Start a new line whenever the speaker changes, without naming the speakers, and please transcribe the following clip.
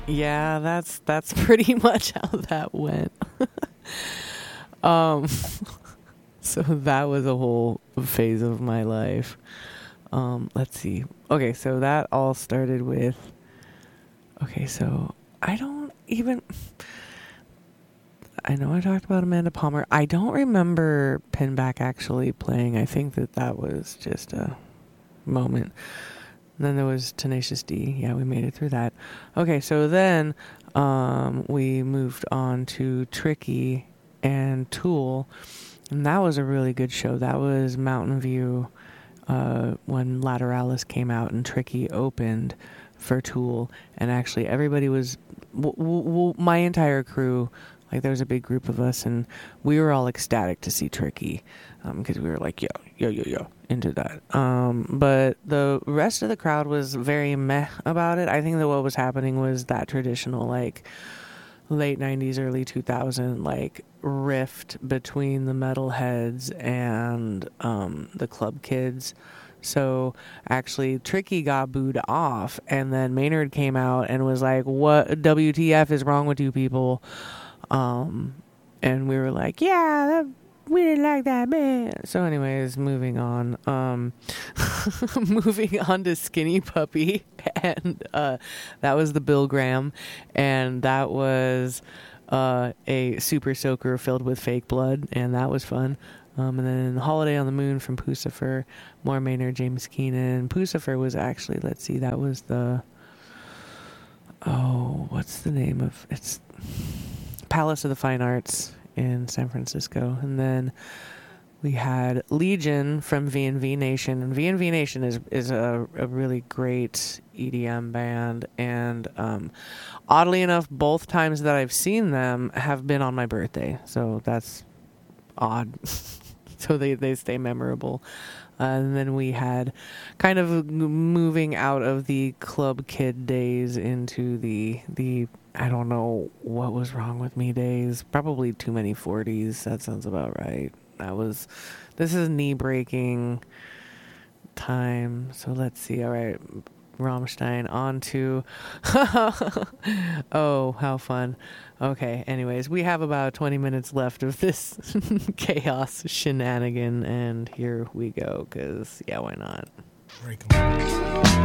Yeah, that's pretty much how that went. um, so that was a whole phase of my life. Let's see. Okay, so that all started with. Okay, so I don't even. I know I talked about Amanda Palmer. I don't remember Pinback actually playing. I think that was just a moment. And then there was Tenacious D. Yeah, we made it through that. Okay, so then we moved on to Tricky and Tool. And that was a really good show. That was Mountain View when Lateralis came out and Tricky opened for Tool. And actually everybody was... my entire crew... Like, there was a big group of us, and we were all ecstatic to see Tricky, because we were like, yo, into that. But the rest of the crowd was very meh about it. I think that what was happening was that traditional, like, late 90s, early 2000, like, rift between the metalheads and the club kids. So actually Tricky got booed off, and then Maynard came out and was like, what WTF is wrong with you people? And we were like, we didn't like that, man. So anyways, moving on. Moving on to Skinny Puppy. And that was the Bill Graham. And that was a super soaker filled with fake blood. And that was fun. And then Holiday on the Moon from Pucifer. More Maynard, James Keenan. Pucifer was actually, let's see, that was the... Oh, what's the name of... It's... Palace of the Fine Arts in San Francisco. And then we had Legion from V&V Nation. And V&V Nation is a really great EDM band. And oddly enough, both times that I've seen them have been on my birthday. So that's odd. So they stay memorable. And then we had kind of moving out of the club kid days into the I don't know what was wrong with me days. Probably too many 40s. That sounds about right. This is knee breaking time. So let's see. All right. Rammstein on to oh, how fun. Okay, anyways, we have about 20 minutes left of this chaos shenanigan, and here we go, because yeah, why not?